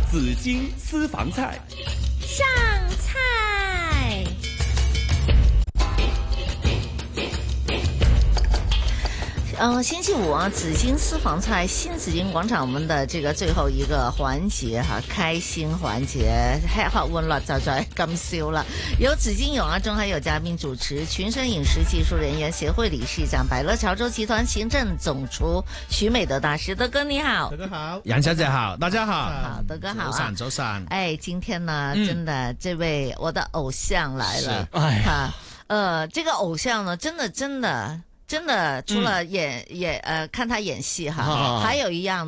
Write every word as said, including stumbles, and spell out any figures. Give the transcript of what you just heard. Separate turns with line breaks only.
紫金私房菜
上菜。呃，星期五啊，紫金私房菜新紫金廣場，我們的這個最後一個環節哈，開心環節，吃喝玩樂就在今宵啦。有紫金永阿中，還有嘉賓主持，群生飲食技術人員協會理事長，百樂潮州集團行政總廚徐美德大師，德哥你好。
德哥好，
楊小姐好，大家好。
好，德哥好啊。
早晨，早晨。
哎，今天呢，嗯、真的這位我的偶像來了，
哎
哈，呃，這個偶像呢，真的真的。真的，除了演、嗯、演，呃，看他演戲哈，嗯、還有一樣。